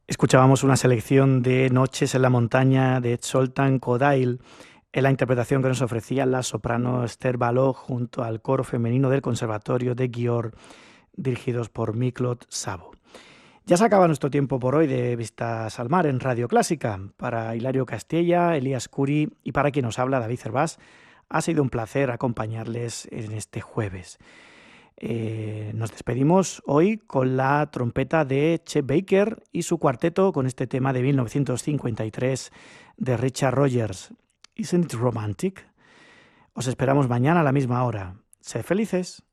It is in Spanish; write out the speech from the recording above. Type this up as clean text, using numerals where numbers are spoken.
Escuchábamos una selección de Noches en la montaña de Zoltán Kodály, en la interpretación que nos ofrecía la soprano Esther Balogh junto al coro femenino del Conservatorio de Győr, dirigidos por Miklós Szabó. Ya se acaba nuestro tiempo por hoy de Vistas al Mar en Radio Clásica. Para Hilario Castella, Elías Curi y para quien nos habla, David Cervás, ha sido un placer acompañarles en este jueves. Nos despedimos hoy con la trompeta de Chet Baker y su cuarteto con este tema de 1953 de Richard Rogers. Isn't it romantic? Os esperamos mañana a la misma hora. Sed felices.